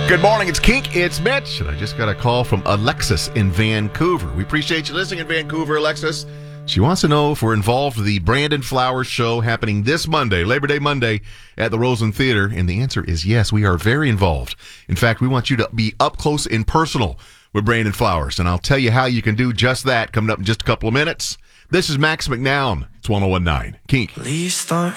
Good morning, it's Kink, it's Mitch, and I just got a call from Alexis in Vancouver. We appreciate you listening in Vancouver, Alexis. She wants to know if we're involved with the Brandon Flowers show happening this Monday, Labor Day Monday, at the Rosen Theater, and the answer is yes, we are very involved. In fact, we want you to be up close and personal with Brandon Flowers, and I'll tell you how you can do just that coming up in just a couple of minutes. This is Max McNown. It's 101.9 Kink. Please start